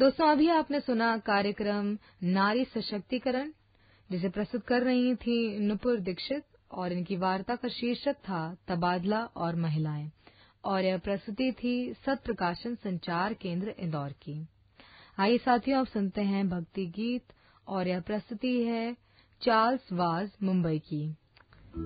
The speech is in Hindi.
दोस्तों, अभी आपने सुना कार्यक्रम नारी सशक्तिकरण, जिसे प्रस्तुत कर रही थी नुपुर दीक्षित, और इनकी वार्ता का शीर्षक था तबादला और महिलाएं, और यह प्रस्तुति थी सत्प्रकाशन संचार केंद्र इंदौर की। आइए साथियों, अब सुनते हैं भक्ति गीत, और यह प्रस्तुति है चार्ल्स वाज मुंबई की।